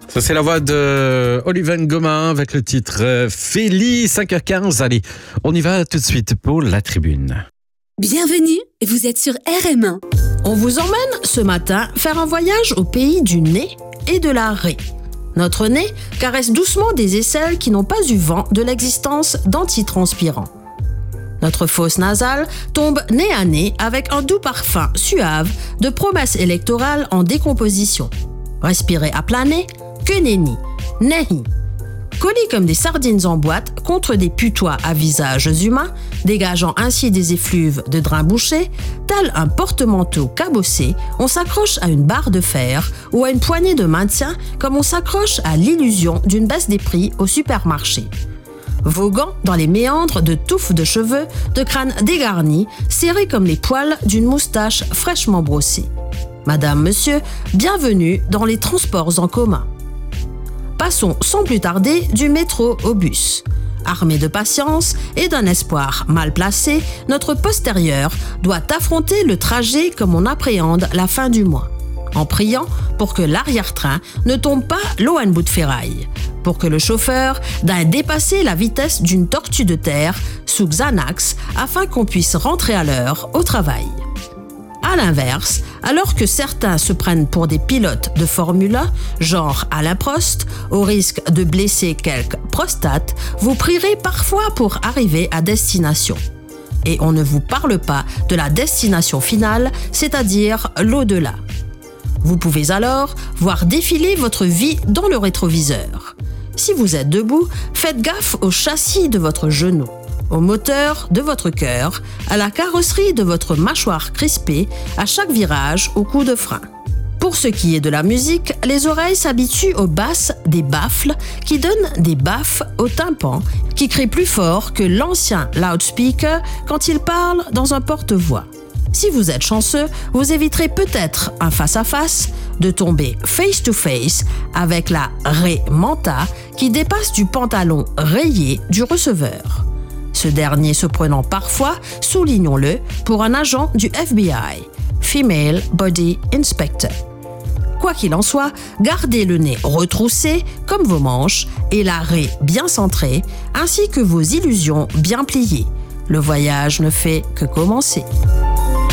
Ça, c'est la voix de Olivier Gomain avec le titre Félie, 5h15. Allez, on y va tout de suite pour la tribune. Bienvenue, vous êtes sur RM1. On vous emmène ce matin faire un voyage au pays du nez et de la raie. Notre nez caresse doucement des aisselles qui n'ont pas eu vent de l'existence d'antitranspirants. Notre fosse nasale tombe nez à nez avec un doux parfum suave de promesses électorales en décomposition. Respirer à plein nez, que nenni, nehi. Collés comme des sardines en boîte contre des putois à visages humains, dégageant ainsi des effluves de draps bouchés, tel un porte-manteau cabossé, on s'accroche à une barre de fer ou à une poignée de maintien comme on s'accroche à l'illusion d'une baisse des prix au supermarché. Voguant dans les méandres de touffes de cheveux, de crânes dégarnis, serrés comme les poils d'une moustache fraîchement brossée. Madame, monsieur, bienvenue dans les transports en commun. Passons sans plus tarder du métro au bus. Armé de patience et d'un espoir mal placé, notre postérieur doit affronter le trajet comme on appréhende la fin du mois, en priant pour que l'arrière-train ne tombe pas l'eau à un bout de ferraille, pour que le chauffeur d'aille dépasser la vitesse d'une tortue de terre sous Xanax afin qu'on puisse rentrer à l'heure au travail. À l'inverse, alors que certains se prennent pour des pilotes de Formule 1, genre Alain Prost, au risque de blesser quelques prostates, vous prierez parfois pour arriver à destination. Et on ne vous parle pas de la destination finale, c'est-à-dire l'au-delà. Vous pouvez alors voir défiler votre vie dans le rétroviseur. Si vous êtes debout, faites gaffe au châssis de votre genou, au moteur de votre cœur, à la carrosserie de votre mâchoire crispée, à chaque virage au coup de frein. Pour ce qui est de la musique, les oreilles s'habituent aux basses des baffles qui donnent des baffes au tympan, qui crient plus fort que l'ancien loudspeaker quand il parle dans un porte-voix. Si vous êtes chanceux, vous éviterez peut-être un face-à-face de tomber face-to-face avec la raie manta qui dépasse du pantalon rayé du receveur. Ce dernier se prenant parfois, soulignons-le, pour un agent du FBI, Female Body Inspector. Quoi qu'il en soit, gardez le nez retroussé comme vos manches et la raie bien centrée, ainsi que vos illusions bien pliées. Le voyage ne fait que commencer.